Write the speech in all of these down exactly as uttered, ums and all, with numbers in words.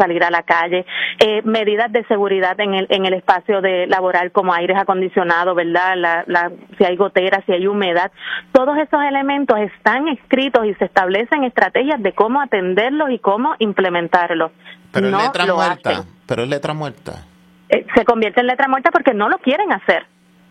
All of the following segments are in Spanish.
salir a la calle, eh, medidas de seguridad en el en el espacio de laboral como aires acondicionados, ¿verdad? La, la, si hay goteras, si hay humedad, todos esos elementos están escritos y se establecen estrategias de cómo atenderlos y cómo implementarlos. Pero no es letra lo muerta, hacen. pero es letra muerta. Eh, se convierte en letra muerta porque no lo quieren hacer.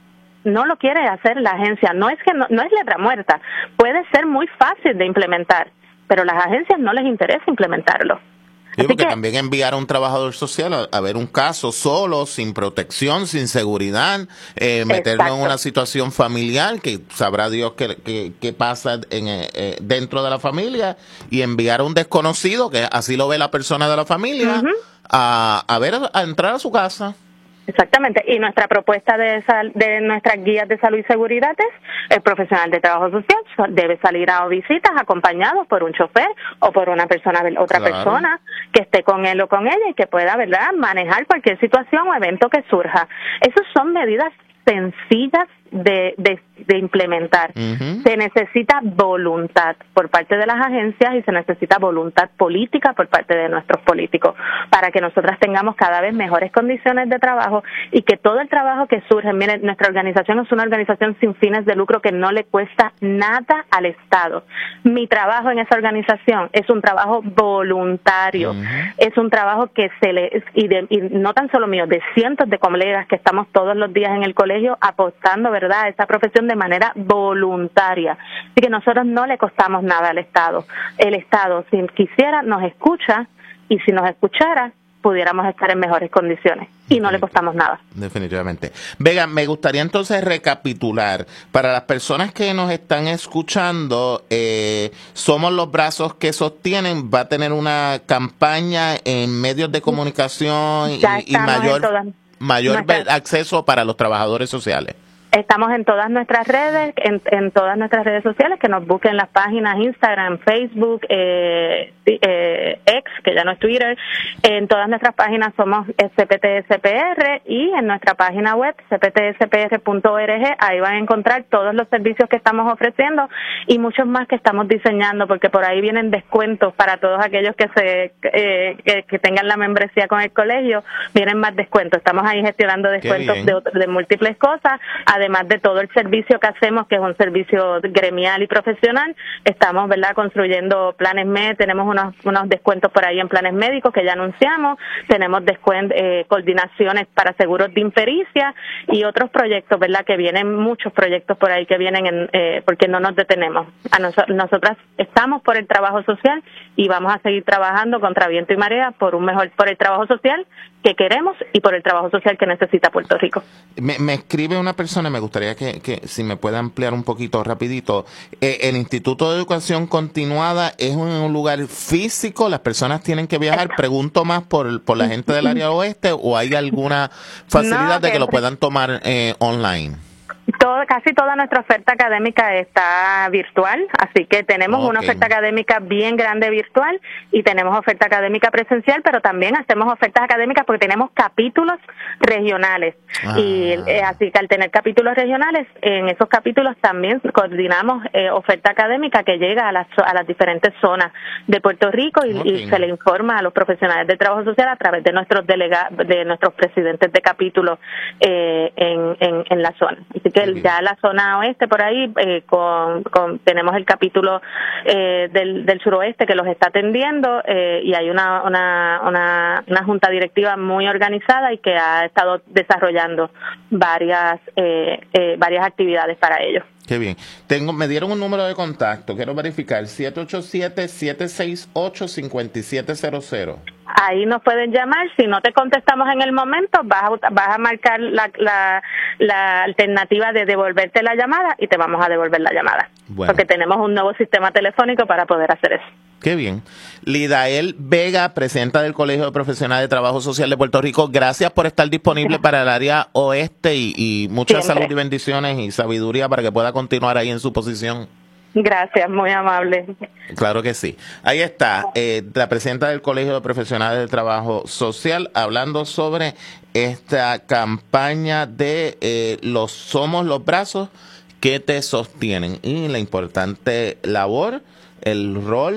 No lo quiere hacer la agencia. No es que no, no es letra muerta. Puede ser muy fácil de implementar, pero a las agencias no les interesa implementarlo. Sí, porque que, también enviar a un trabajador social a, a ver un caso solo, sin protección, sin seguridad, eh, meterlo exacto. en una situación familiar que sabrá Dios qué, qué, qué pasa en, eh, dentro de la familia, y enviar a un desconocido, que así lo ve la persona de la familia, uh-huh. a, a ver, a entrar a su casa. Exactamente, y nuestra propuesta de, sal, de nuestras guías de salud y seguridad es: el profesional de trabajo social debe salir a visitas acompañado por un chofer o por una persona, otra claro. persona que esté con él o con ella y que pueda, ¿verdad?, manejar cualquier situación o evento que surja. Esas son medidas sencillas de, de, de implementar. Uh-huh. Se necesita voluntad por parte de las agencias y se necesita voluntad política por parte de nuestros políticos para que nosotras tengamos cada vez mejores condiciones de trabajo y que todo el trabajo que surge, miren, nuestra organización es una organización sin fines de lucro que no le cuesta nada al Estado. Mi trabajo en esa organización es un trabajo voluntario, uh-huh. es un trabajo que se le, y, de, y no tan solo mío, de cientos de colegas que estamos todos los días en el colegio apostando, ¿verdad?, esa profesión de manera voluntaria. Así que nosotros no le costamos nada al Estado. El Estado, si quisiera, nos escucha, y si nos escuchara, pudiéramos estar en mejores condiciones. Y no le costamos nada. Definitivamente. Vega, me gustaría entonces recapitular. Para las personas que nos están escuchando, eh, Somos los Brazos que Sostienen va a tener una campaña en medios de comunicación y, y mayor, mayor nuestra... acceso para los trabajadores sociales. Estamos en todas nuestras redes, en, en todas nuestras redes sociales, que nos busquen las páginas Instagram, Facebook, eh, eh, X, que ya no es Twitter. En todas nuestras páginas somos C P T S P R y en nuestra página web c p t s p r punto org. Ahí van a encontrar todos los servicios que estamos ofreciendo y muchos más que estamos diseñando, porque por ahí vienen descuentos para todos aquellos que se eh, que, que tengan la membresía con el colegio. Vienen más descuentos. Estamos ahí gestionando descuentos de, de múltiples cosas. Además de todo el servicio que hacemos, que es un servicio gremial y profesional, estamos, ¿verdad?, construyendo planes médicos, tenemos unos, unos descuentos por ahí en planes médicos que ya anunciamos, tenemos descuent, eh, coordinaciones para seguros de impericia y otros proyectos, ¿verdad?, que vienen, muchos proyectos por ahí que vienen, en, eh, porque no nos detenemos. A nos- nosotras estamos por el trabajo social y vamos a seguir trabajando contra viento y marea por un mejor, por el trabajo social que queremos y por el trabajo social que necesita Puerto Rico. Me, me escribe una persona, me gustaría que, que si me puede ampliar un poquito rapidito. Eh, el Instituto de Educación Continuada es un, un lugar físico, las personas tienen que viajar. Pregunto más por, por la gente del área oeste, o hay alguna facilidad No, de que lo puedan tomar eh, online. Todo, casi toda nuestra oferta académica está virtual, así que tenemos okay. una oferta académica bien grande virtual y tenemos oferta académica presencial, pero también hacemos ofertas académicas porque tenemos capítulos regionales. Ah. Y eh, así que al tener capítulos regionales, en esos capítulos también coordinamos eh, oferta académica que llega a las, a las diferentes zonas de Puerto Rico y, okay. y se le informa a los profesionales de trabajo social a través de nuestros delegados, de nuestros presidentes de capítulos eh, en, en, en la zona. Así que el, ya la zona oeste por ahí eh, con, con tenemos el capítulo eh, del, del suroeste que los está atendiendo eh, y hay una, una una una junta directiva muy organizada y que ha estado desarrollando varias eh, eh, varias actividades para ellos. Qué bien. Tengo, me dieron un número de contacto, quiero verificar, siete ocho siete, siete seis ocho, cinco siete cero cero. Ahí nos pueden llamar, si no te contestamos en el momento, vas a, vas a marcar la, la, la alternativa de devolverte la llamada y te vamos a devolver la llamada. Bueno. Porque tenemos un nuevo sistema telefónico para poder hacer eso. Qué bien. Lidael Vega, presidenta del Colegio de Profesionales de Trabajo Social de Puerto Rico, gracias por estar disponible sí. para el área oeste y, y mucha Siempre. salud y bendiciones y sabiduría para que pueda continuar ahí en su posición. Gracias, muy amable. Claro que sí. Ahí está, eh, la presidenta del Colegio de Profesionales de Trabajo Social hablando sobre esta campaña de eh, los Somos los Brazos que te sostienen y la importante labor, el rol,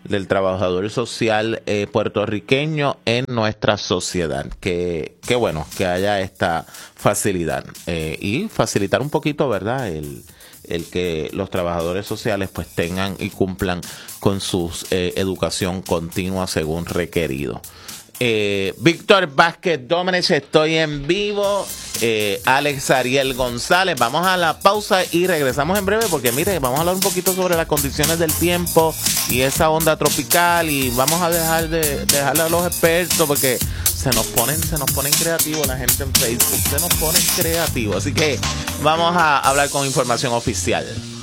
del trabajador social eh, puertorriqueño en nuestra sociedad. Que, que bueno que haya esta facilidad eh, y facilitar un poquito, ¿verdad?, el, el que los trabajadores sociales pues tengan y cumplan con su eh, educación continua según requerido. Eh, Víctor Vázquez Dómenech, estoy en vivo. eh, Alex Ariel González, vamos a la pausa y regresamos en breve porque mire, vamos a hablar un poquito sobre las condiciones del tiempo y esa onda tropical, y vamos a dejar de dejarle a los expertos porque se nos ponen se nos ponen creativos la gente en Facebook, se nos ponen creativos, así que vamos a hablar con información oficial.